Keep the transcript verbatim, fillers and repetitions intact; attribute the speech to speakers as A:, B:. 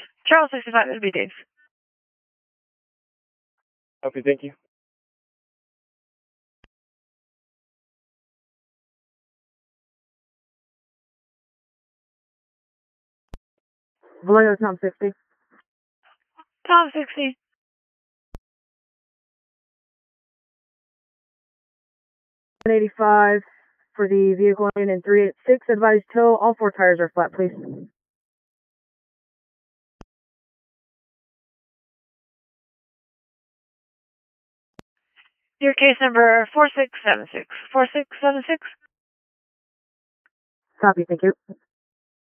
A: Charles sixty-five, it'll be Dave.
B: Okay, thank you.
C: Vallejo, Tom sixty.
A: Tom sixty.
C: one eighty-five for the vehicle in three eighty-six. Advise tow. All four tires are flat, please.
A: Your case number four six seven six. four six seven six.
C: Copy, thank you.